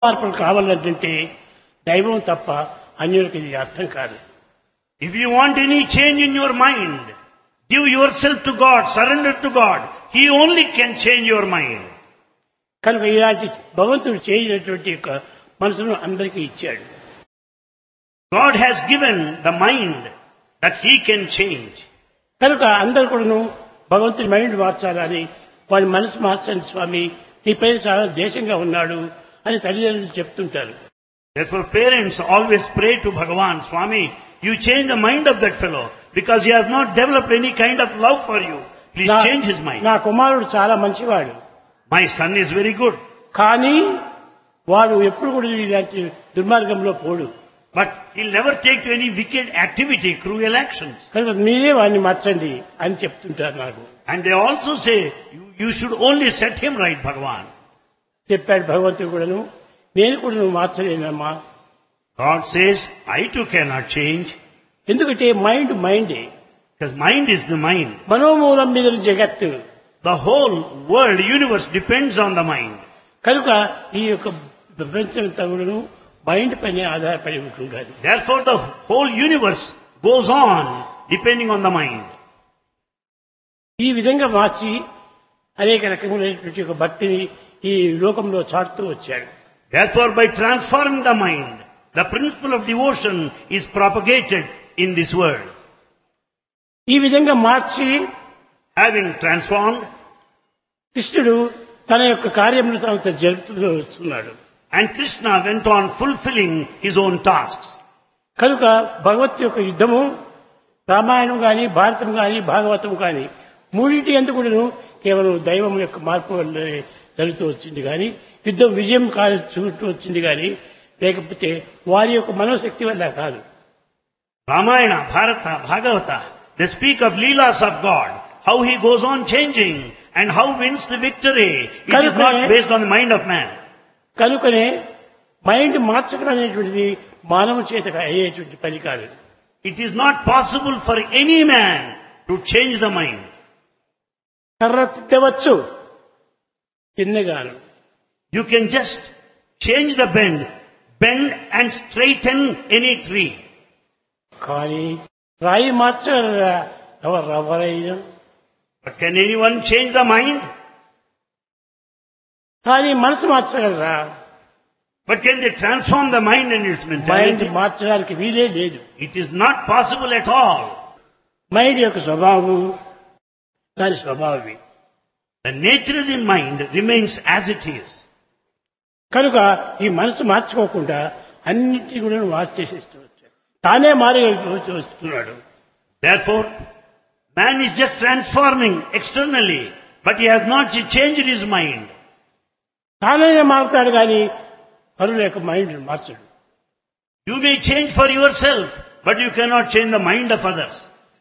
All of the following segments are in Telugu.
మార్పులు కావాలంటే దైవం తప్ప అన్యులకు ఇది అర్థం కాదు. If you want any change in your mind, give yourself to God, surrender to God. He only can change your mind. కనుక ఇలాంటి భగవంతుడు చేసినటువంటి యొక్క మనసును అందరికీ ఇచ్చాడు. God has given the mind that He can change. కనుక అందరూ కూడాను భగవంతుని మైండ్ మార్చాలని వాడి మనసు మార్చండి స్వామి, నీ పైన చాలా దేశంగా ఉన్నాడు అని తల్లిదండ్రులు చెప్తుంటారు. Therefore parents always pray to Bhagavan, Swami, you change the mind of that fellow because he has not developed any kind of love for you. Please change his mind. నా కుమారుడు చాలా మంచివాడు, My son is very good, కానీ వాడు ఎప్పుడు కూడా ఇలాంటి దుర్మార్గంలో పోడు. but he'll never take to any wicked activity, cruel actions. కనుక మీరే వాడిని మార్చండి అని చెప్తుంటారు నాకు. And they also say, you should only set him right, Bhagavan. చెప్పాడు భగవంతుడు కూడాను, నేను కూడా నువ్వు మార్చలేనమ్మా. God says, I too cannot change, ఎందుకంటే మైండే, because mind is the mind. మనోమూలం మీద జగత్తు. The whole world, universe depends on the mind. కనుక ఈ యొక్క ప్రపంచం తగులను మైండ్ పైన ఆధారపడి ఉంటుండాలి. Therefore the whole universe goes on depending on the mind. ఈ విధంగా మార్చి అనేక రకములైనటువంటి ఒక భక్తిని ఈ లోకంలో చాటుతూ వచ్చాడు. Therefore by transforming the mind, the principle of devotion is propagated in this world. ఈ విధంగా మార్చి Having transformed, కృష్ణుడు తన యొక్క కార్యములు తాను జరుపుతూ వస్తున్నాడు. and Krishna went on fulfilling his own tasks. కనుక భగవత్ యొక్క యుద్ధము రామాయణం గాని భారతం గాని భాగవతం గాని మూడింటి ఎందుకు కూడాను కేవలం దైవం యొక్క మార్పు వల్లనే జరుగుతూ వచ్చింది కానీ యుద్ధం విజయం చూస్తూ వచ్చింది కానీ లేకపోతే వారి యొక్క మనోశక్తి వల్ల కాదు. Ramayana, Bharata, Bhagavata, they speak of Leelas of God, how he goes on changing and how wins the victory. It is not based on the mind of man. కనుకనే మైండ్ మార్చడం అనేటువంటిది మానవ చేత అయ్యేటువంటి పని కాదు. It is not possible for any man to change the mind. కర్ర తిట్టవచ్చు చిన్నగాను, You can just change the bend and straighten any tree. కానీ రాయి మార్చగలరా ఎవరైనా? But can anyone change the mind? కానీ మనసు మార్చగలరా? But can they transform the mind and its mind mentality? మార్చడానికి వీలే లేదు. It is not possible at all. Mind యొక్క స్వభావం దాని స్వభావమే. The nature of the mind remains as it is. కనుక ఈ మనసు మార్చుకోకుండా అన్నింటినీ కూడా మార్చేసేస్తూ వచ్చాడు. తానే మారి వస్తున్నాడు. Therefore, man is just transforming externally, but he has not changed his mind. తానైనా మారుతాడు కానీ పరుల యొక్క mind మార్చడు. You may change for yourself, but you cannot change the mind of others.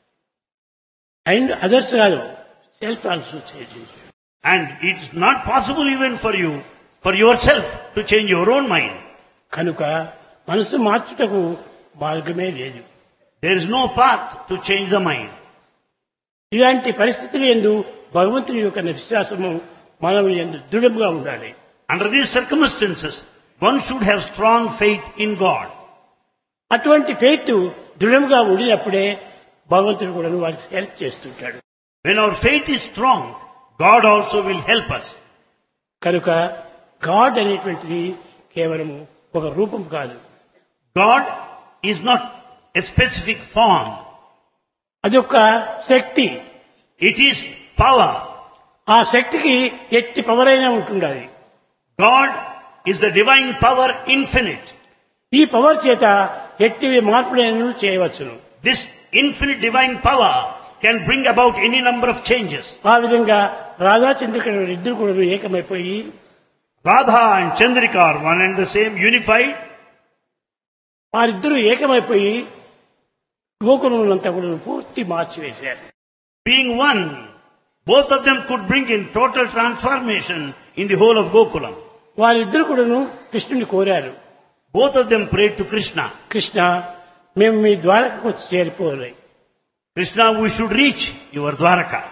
And others కాదు, self also change. And it is not possible even for you, for yourself, to change your own mind. కనుక మనసు మార్చుటకు మార్గమే లేదు. There is no path to change the mind. ఇలాంటి పరిస్థితులు యందు భగవంతుని యొక్క విశ్వాసము మనం యందు దృఢంగా ఉండాలి. Under these circumstances, one should have strong faith in God. అటువంటి ఫెయిత్ దృఢంగా ఉండినప్పుడే భగవంతుడు కూడా వారికి హెల్ప్ చేస్తుంటాడు. When our faith is strong, God also will help us. కనుక గాడ్ అనేటువంటిది కేవలం ఒక రూపం కాదు. God is not a specific form. అదొక శక్తి. It is power. ఆ శక్తికి ఎట్టి పవర్ అయినా ఉంటుండాలి. God is the divine power infinite. ఈ పవర్ చేత ఎట్టి మార్పులను చేయవచ్చును. This infinite divine power can bring about any number of changes. ఆ విధంగా రాధా చంద్రికలు ఇద్దరు కూడా ఏకమైపోయి Radha and Chandrika are one and the same, unified. వారిద్దరూ ఏకమైపోయి గోకులంతా కూడా పూర్తి మార్చివేశారు. Being one, both of them could bring in total transformation in the whole of Gokulam. వారిద్దరు కూడాను కృష్ణుని కోరారు. Both of them prayed to Krishna. Krishna, మేము మీ ద్వారకకు వచ్చి చేరిపోవాలి. Krishna, we should reach your Dwaraka.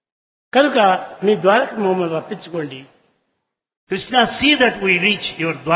కనుక మీ ద్వారక మమ్మల్ని రప్పించుకోండి. Krishna, see that we reach your Dwaraka.